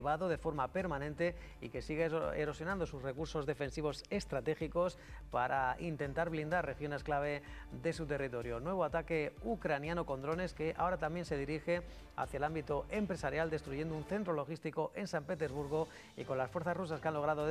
de forma permanente y que sigue erosionando sus recursos defensivos estratégicos para intentar blindar regiones clave de su territorio. Nuevo ataque ucraniano con drones que ahora también se dirige hacia el ámbito empresarial, destruyendo un centro logístico en San Petersburgo, y con las fuerzas rusas que han logrado